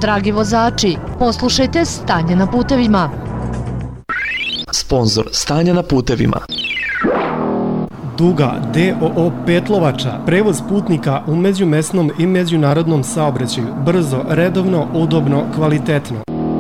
Dragi vozači, poslušajte stanje na putevima. Sponzor stanja na putevima. Duga DOO Petlovača, prevoz putnika u međumesnom i međunarodnom saobraćaju, brzo, redovno, udobno, kvalitetno.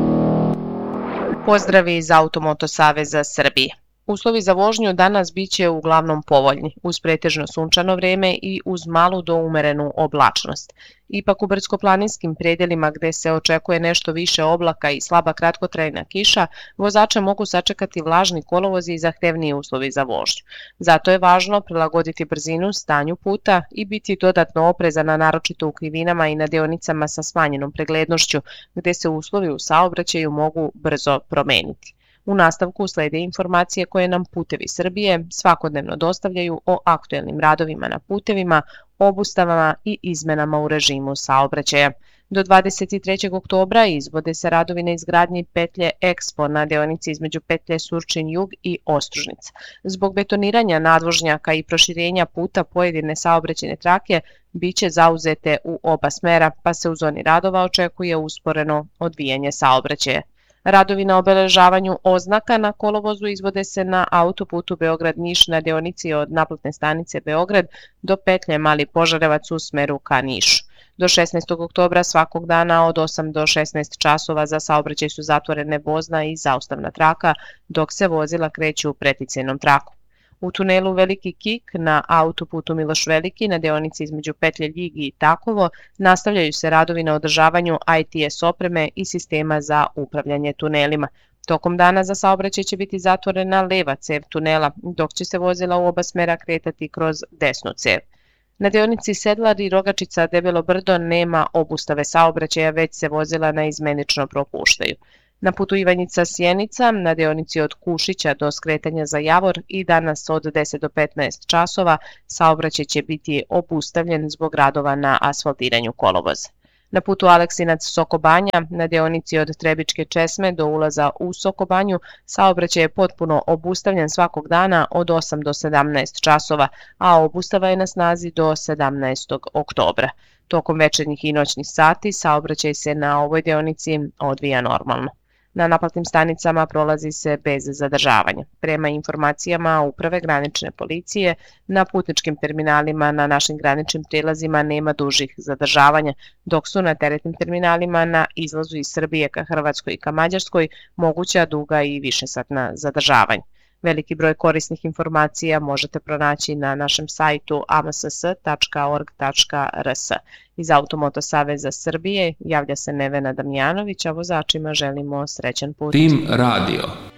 Pozdravi iz Automoto Saveza Srbije. Uslovi za vožnju danas biće uglavnom povoljni, uz pretežno sunčano vreme i uz malu do umerenu oblačnost. Ipak u brdsko-planinskim predelima gde se očekuje nešto više oblaka i slaba kratkotrajna kiša, vozače mogu sačekati vlažni kolovozi i zahtevniji uslovi za vožnju. Zato je važno prilagoditi brzinu stanju puta i biti dodatno oprezan, naročito u krivinama i na deonicama sa smanjenom preglednošću, gde se uslovi u saobraćaju mogu brzo promeniti. U nastavku slede informacije koje nam Putevi Srbije svakodnevno dostavljaju o aktuelnim radovima na putevima, obustavama i izmenama u režimu saobraćaja. Do 23. oktobra izvode se radovi na izgradnji petlje Expo na deonici između petlje Surčin-Jug i Ostružnica. Zbog betoniranja nadvožnjaka i proširenja puta pojedine saobraćajne trake biće zauzete u oba smera, pa se u zoni radova očekuje usporeno odvijanje saobraćaja. Radovi na obeležavanju oznaka na kolovozu izvode se na autoputu Beograd-Niš na deonici od naplatne stanice Beograd do petlje Mali Požarevac u smeru ka Nišu. Do 16. oktobra svakog dana od 8 do 16 časova za saobraćaj su zatvorene vozna i zaustavna traka, dok se vozila kreću preticajnom trakom. U tunelu Veliki Kik na autoputu Miloš Veliki na deonici između petlje Ljigi i Takovo nastavljaju se radovi na održavanju ITS opreme i sistema za upravljanje tunelima. Tokom dana za saobraćaj će biti zatvorena leva cev tunela, dok će se vozila u oba smera kretati kroz desnu cev. Na deonici Sedlar i Rogačica Debelo Brdo nema obustave saobraćaja, već se vozila naizmenično propuštaju. Na putu Ivanjica-Sjenica, na deonici od Kušića do skretanja za Javor i danas od 10 do 15 časova saobraćaj će biti obustavljen zbog radova na asfaltiranju kolovoza. Na putu Aleksinac-Soko Banja, na deonici od Trebičke česme do ulaza u Soko Banju, saobraćaj je potpuno obustavljen svakog dana od 8 do 17 časova, a obustava je na snazi do 17. oktobra. Tokom večernjih i noćnih sati saobraćaj se na ovoj deonici odvija normalno. Na naplatnim stanicama prolazi se bez zadržavanja. Prema informacijama Uprave granične policije, na putničkim terminalima na našim graničnim prelazima nema dužih zadržavanja, dok su na teretnim terminalima na izlazu iz Srbije ka Hrvatskoj i ka Mađarskoj moguća duga i višesatna zadržavanja. Veliki broj korisnih informacija možete pronaći na našem sajtu amss.org.rs. Iz Automoto Saveza Srbije javlja se Nevena Damjanović, a vozačima želimo srećan put. Tim radio.